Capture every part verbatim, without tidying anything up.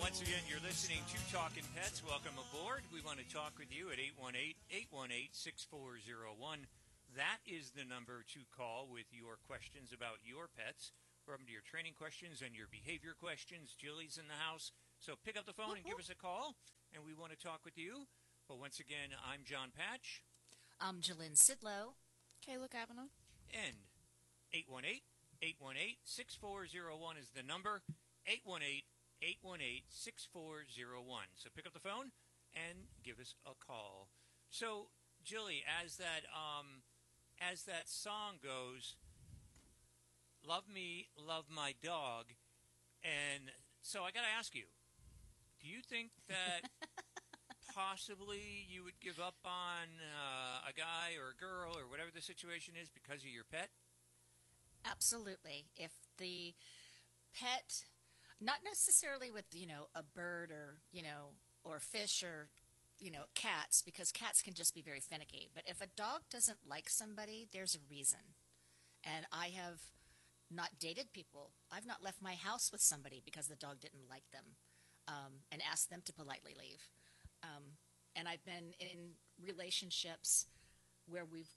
Once again, you're listening to Talking Pets. Welcome aboard. We want to talk with you at eight one eight, eight one eight, six four zero one. That is the number to call with your questions about your pets, from your training questions and your behavior questions. Jilly's in the house, so pick up the phone and give us a call, and we want to talk with you. But once again, I'm John Patch. I'm Jalynn Sidlow. Kayla Kavanaugh. And eight one eight, eight one eight, six four zero one is the number. eight one eight, eight one eight, six four zero one. So pick up the phone and give us a call. So, Jilly, as that um, as that song goes, love me, love my dog, and so I got to ask you, do you think that possibly you would give up on uh, a guy or a girl or whatever the situation is because of your pet? Absolutely. If the pet, not necessarily with, you know, a bird or, you know, or fish or, you know, cats, because cats can just be very finicky. But if a dog doesn't like somebody, there's a reason. And I have not dated people. I've not left my house with somebody because the dog didn't like them, um, and asked them to politely leave. Um, and I've been in relationships where we've,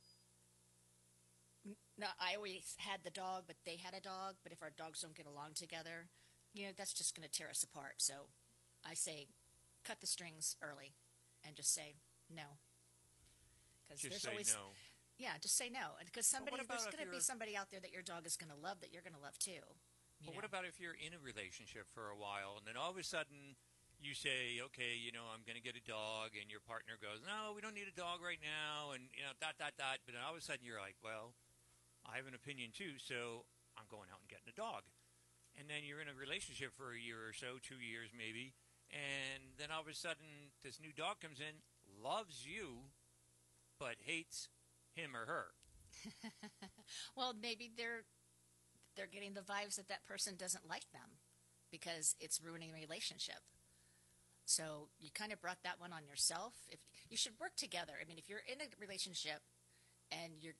no, I always had the dog, but they had a dog. But if our dogs don't get along together, you know, that's just going to tear us apart. So I say, cut the strings early and just say no. Because Just there's say always, no. yeah, just say no. And because somebody, what about there's if going to be you're- somebody out there that your dog is going to love that you're going to love too. You But know? what about if you're in a relationship for a while and then all of a sudden you say, okay, you know, I'm going to get a dog, and your partner goes, no, we don't need a dog right now, and, you know, dot, dot, dot. But then all of a sudden you're like, well, I have an opinion too, so I'm going out and getting a dog. And then you're in a relationship for a year or so, two years maybe, and then all of a sudden this new dog comes in, loves you, but hates him or her. Well, maybe they're they're getting the vibes that that person doesn't like them because it's ruining the relationship. So you kind of brought that one on yourself. If you should work together. I mean, if you're in a relationship and you're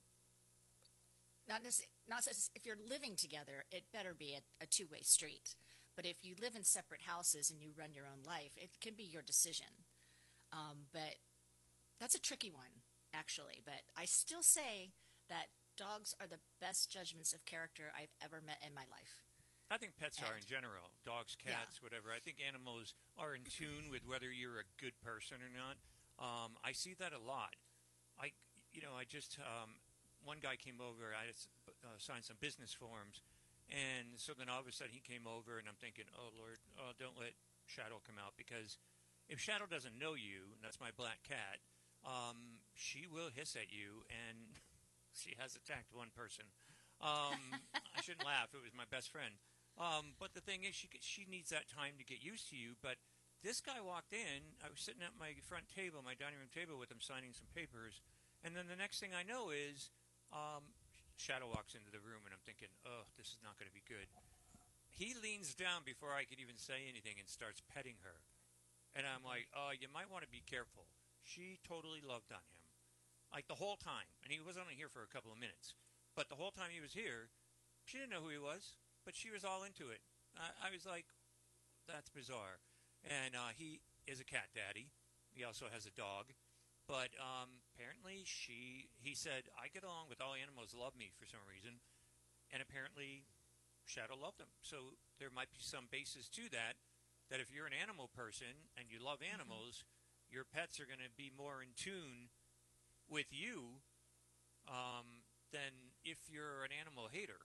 not necess- not necess- if you're living together, it better be a, a two-way street. But if you live in separate houses and you run your own life, it can be your decision. Um, but that's a tricky one, actually. But I still say that dogs are the best judgments of character I've ever met in my life. I think pets are in And- general, dogs, cats, whatever. I think animals are in tune with whether you're a good person or not. Um, I see that a lot. I, you know, I just um, one guy came over. I just, uh, signed some business forms, and so then all of a sudden he came over, and I'm thinking, oh Lord, oh, don't let Shadow come out, because if Shadow doesn't know you, and that's my black cat, um, she will hiss at you, and she has attacked one person. Um, I shouldn't laugh. It was my best friend. Um, but the thing is, she she needs that time to get used to you. But this guy walked in. I was sitting at my front table, my dining room table, with him signing some papers. And then the next thing I know is um, Shadow walks into the room, and I'm thinking, oh, this is not going to be good. He leans down before I could even say anything and starts petting her. And I'm like, oh, you might want to be careful. She totally loved on him. Like the whole time. And he was only here for a couple of minutes. But the whole time he was here, she didn't know who he was. But she was all into it. I, I was like, that's bizarre. And uh, he is a cat daddy. He also has a dog. But um, apparently she, he said, I get along with all animals, love me for some reason. And apparently Shadow loved him. So there might be some basis to that, that if you're an animal person and you love animals, mm-hmm. your pets are going to be more in tune with you um, than if you're an animal hater.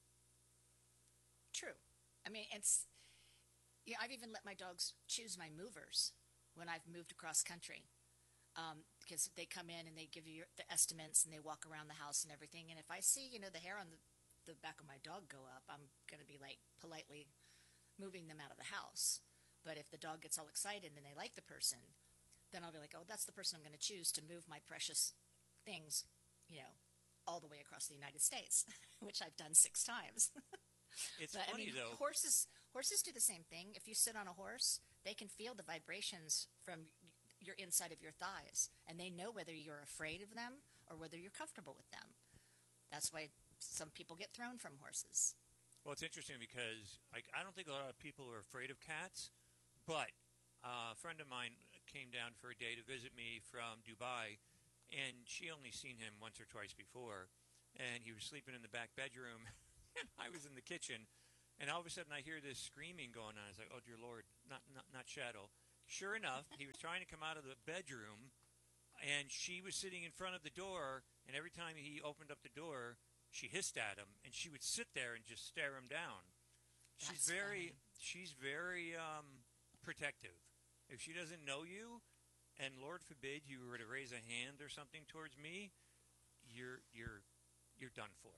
True. I mean, it's, yeah, I've even let my dogs choose my movers when I've moved across country. Um, because they come in and they give you the estimates and they walk around the house and everything. And if I see, you know, the hair on the, the back of my dog go up, I'm going to be like politely moving them out of the house. But if the dog gets all excited and they like the person, then I'll be like, oh, that's the person I'm going to choose to move my precious things, you know, all the way across the United States, which I've done six times. It's but, funny, I mean, though. Horses, horses do the same thing. If you sit on a horse, they can feel the vibrations from your inside of your thighs, and they know whether you're afraid of them or whether you're comfortable with them. That's why some people get thrown from horses. Well, it's interesting because I, I don't think a lot of people are afraid of cats, But uh, a friend of mine came down for a day to visit me from Dubai, and she only seen him once or twice before, and he was sleeping in the back bedroom, and I was in the kitchen, and all of a sudden I hear this screaming going on. I was like, oh, dear Lord, not, not, not Shadow. Sure enough, he was trying to come out of the bedroom, and she was sitting in front of the door, and every time he opened up the door, she hissed at him, and she would sit there and just stare him down. She's That's very, funny. she's very um, protective. If she doesn't know you, and Lord forbid you were to raise a hand or something towards me, you're you're you're done for.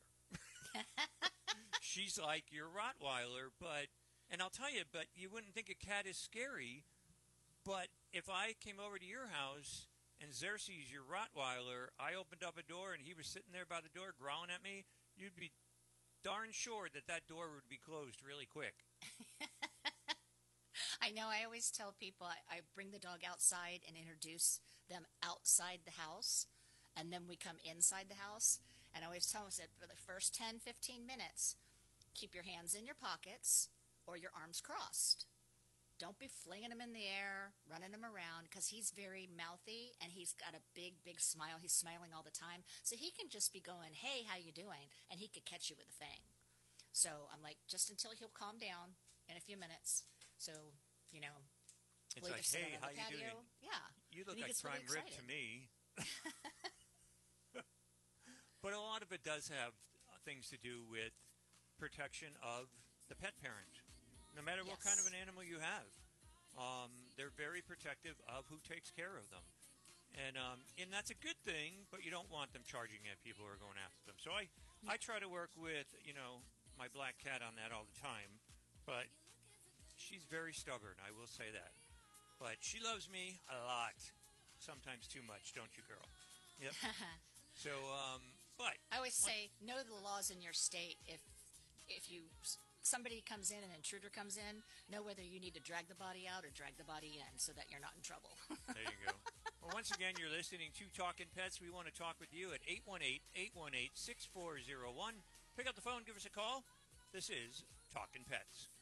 She's like your Rottweiler, but and I'll tell you, but you wouldn't think a cat is scary. But if I came over to your house and Xerxes, your Rottweiler, I opened up a door and he was sitting there by the door growling at me, you'd be darn sure that that door would be closed really quick. I know. I always tell people I, I bring the dog outside and introduce them outside the house, and then we come inside the house. And I always tell them that for the first ten, fifteen minutes, keep your hands in your pockets or your arms crossed. Don't be flinging him in the air, running him around, because he's very mouthy and he's got a big, big smile. He's smiling all the time. So he can just be going, hey, how you doing? And he could catch you with a fang. So I'm like, just until he'll calm down in a few minutes. So, you know, It's we'll like, either sit hey, on how the you patio. doing? Yeah. You look And he like gets really prime rib to excited. me. But a lot of it does have things to do with protection of the pet parent. No matter what kind of Yes. an animal you have, um, they're very protective of who takes care of them. And um, and that's a good thing, but you don't want them charging at people who are going after them. So I, I try to work with, you know, my black cat on that all the time. But she's very stubborn, I will say that. But she loves me a lot. Sometimes too much, don't you, girl? Yep. So, um, but I always say, know the laws in your state. If if you somebody comes in, an intruder comes in, know whether you need to drag the body out or drag the body in, so that you're not in trouble. there you go. Well, once again, you're listening to Talking Pets. We want to talk with you at eight one eight, eight one eight, six four zero one. Pick up the phone, give us a call. This is Talking Pets.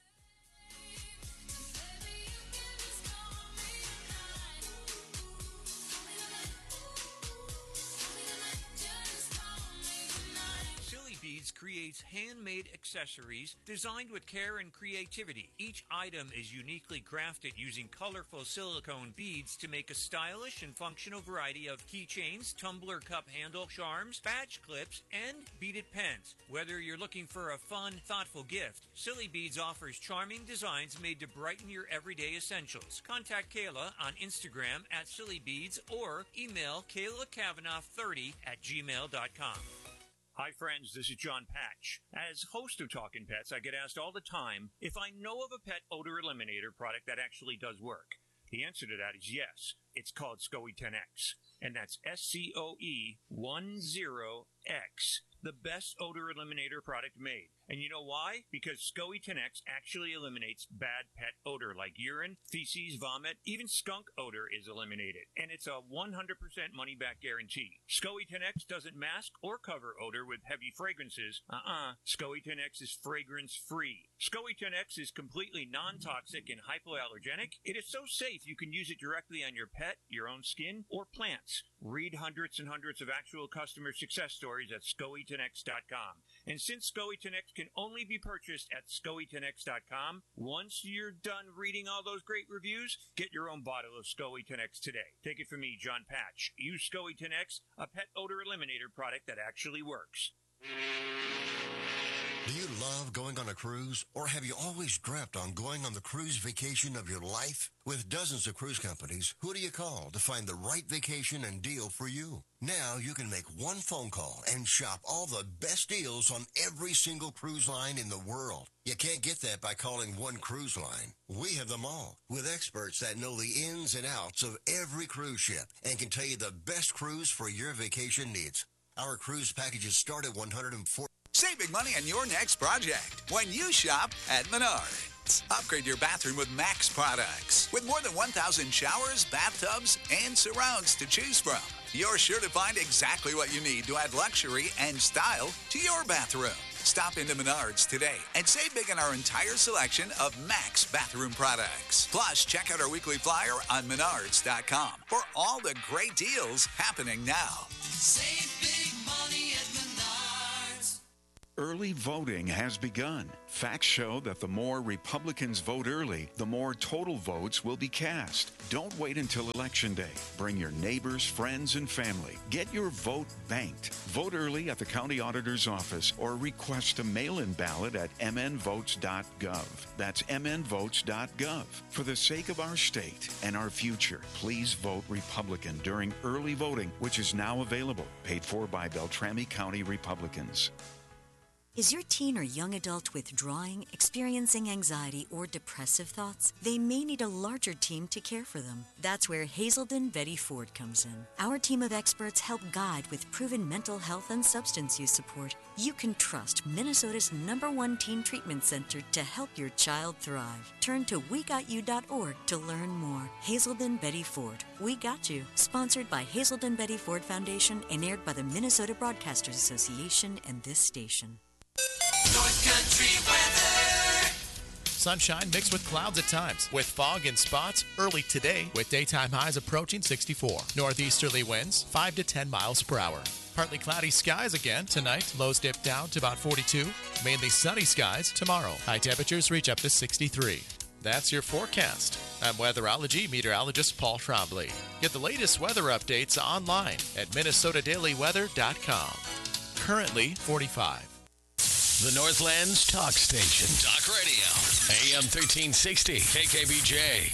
Silly Beads creates handmade accessories designed with care and creativity. Each item is uniquely crafted using colorful silicone beads to make a stylish and functional variety of keychains, tumbler cup handle charms, badge clips, and beaded pens. Whether you're looking for a fun, thoughtful gift, Silly Beads offers charming designs made to brighten your everyday essentials. Contact Kayla on Instagram at Silly Beads or email kayla kavanaugh thirty at gmail dot com. Hi friends, this is John Patch. As host of Talking Pets, I get asked all the time if I know of a pet odor eliminator product that actually does work. The answer to that is yes. It's called SCOE ten X, and that's S C O E ten X, the best odor eliminator product made. And you know why? Because SCOE ten X actually eliminates bad pet odor like urine, feces, vomit, even skunk odor is eliminated. And it's a one hundred percent money-back guarantee. SCOE ten X doesn't mask or cover odor with heavy fragrances. Uh-uh. SCOE ten X is fragrance-free. SCOE ten X is completely non-toxic and hypoallergenic. It is so safe you can use it directly on your pet, your own skin, or plants. Read hundreds and hundreds of actual customer success stories at scoe ten x dot com. And since SCOE ten X can only be purchased at scoe ten x dot com, once you're done reading all those great reviews, get your own bottle of SCOE ten X today. Take it from me, John Patch. Use SCOE ten X, a pet odor eliminator product that actually works. Do you love going on a cruise, or have you always dreamt on going on the cruise vacation of your life? With dozens of cruise companies, who do you call to find the right vacation and deal for you? Now you can make one phone call and shop all the best deals on every single cruise line in the world. You can't get that by calling one cruise line. We have them all, with experts that know the ins and outs of every cruise ship and can tell you the best cruise for your vacation needs. Our cruise packages start at one hundred four dollars. Saving money on your next project when you shop at Menards. Upgrade your bathroom with Max products. With more than one thousand showers, bathtubs, and surrounds to choose from, you're sure to find exactly what you need to add luxury and style to your bathroom. Stop into Menards today and save big on our entire selection of Max bathroom products. Plus, check out our weekly flyer on menards dot com for all the great deals happening now. Save big money at Menards. Early voting has begun. Facts show that the more Republicans vote early, the more total votes will be cast. Don't wait until Election Day. Bring your neighbors, friends, and family. Get your vote banked. Vote early at the County Auditor's Office or request a mail-in ballot at m n votes dot gov. That's m n votes dot gov. For the sake of our state and our future, please vote Republican during early voting, which is now available. Paid for by Beltrami County Republicans. Is your teen or young adult withdrawing, experiencing anxiety, or depressive thoughts? They may need a larger team to care for them. That's where Hazelden Betty Ford comes in. Our team of experts help guide with proven mental health and substance use support. You can trust Minnesota's number one teen treatment center to help your child thrive. Turn to we got you dot org to learn more. Hazelden Betty Ford. We Got You. Sponsored by Hazelden Betty Ford Foundation and aired by the Minnesota Broadcasters Association and this station. North Country weather. Sunshine mixed with clouds at times, with fog in spots early today, with daytime highs approaching sixty-four. Northeasterly winds five to ten miles per hour. Partly cloudy skies again tonight. Lows dip down to about forty-two. Mainly sunny skies tomorrow. High temperatures reach up to sixty-three. That's your forecast. I'm weatherology meteorologist Paul Trombley. Get the latest weather updates online at minnesota daily weather dot com. Currently forty-five. The Northlands Talk Station. Talk Radio. A M thirteen sixty. K K B J.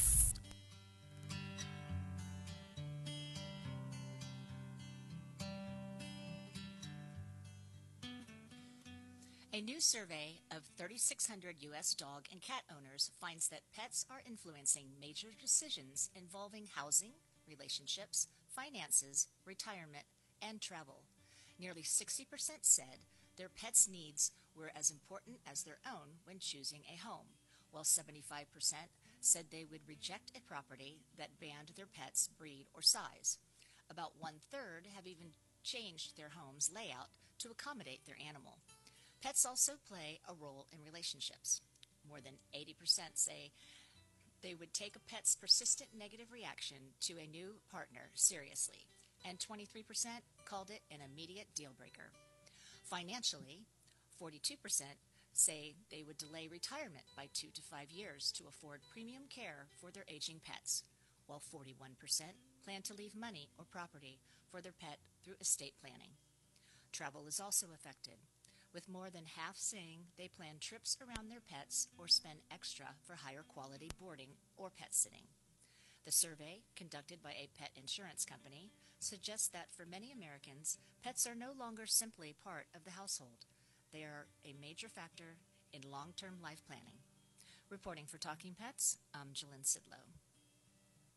A new survey of thirty-six hundred U S dog and cat owners finds that pets are influencing major decisions involving housing, relationships, finances, retirement, and travel. Nearly sixty percent said their pets' needs were as important as their own when choosing a home, while seventy-five percent said they would reject a property that banned their pet's breed or size. About one-third have even changed their home's layout to accommodate their animal. Pets also play a role in relationships. More than eighty percent say they would take a pet's persistent negative reaction to a new partner seriously, and twenty-three percent called it an immediate deal breaker. Financially, forty-two percent say they would delay retirement by two to five years to afford premium care for their aging pets, while forty-one percent plan to leave money or property for their pet through estate planning. Travel is also affected, with more than half saying they plan trips around their pets or spend extra for higher quality boarding or pet sitting. The survey, conducted by a pet insurance company, suggests that for many Americans, pets are no longer simply part of the household. They are a major factor in long-term life planning. Reporting for Talking Pets, I'm Jalynn Sidlow.